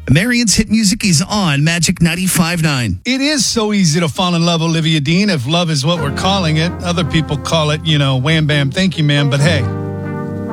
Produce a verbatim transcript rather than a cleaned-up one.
Marion's Hit Music is on Magic ninety-five point nine. It is so easy to fall in love, Olivia Dean, if love is what we're calling it. Other people call it, you know, wham, bam, thank you, man. But hey,